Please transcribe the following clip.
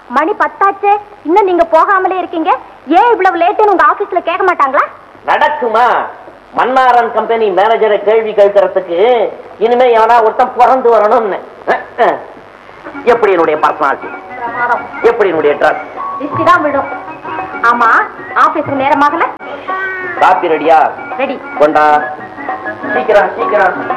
மணி 10 இன்னும் நீங்க போகாமலே இருக்கீங்க. ஏன் இவ்வளவு லேட்டுன்னு உங்க ஆபீஸ்ல கேட்க மாட்டாங்களா? நடக்குமா? மன்னாரன் கம்பெனி மேனேஜரை கேள்வி கேட்கறதுக்கு இனிமே எவனா ஒருத்தன் பிறந்து வரணும்னு. எப்படி என்னுடைய பர்சனாலிட்டி, எப்படி என்னுடைய ட்ரெஸ் தான் விடும். ஆமா, ஆபீஸ்க்கு நேரமாகல. காப்பி ரெடியா? ரெடி. கொண்டா, சீக்கிரம் சீக்கிரம்.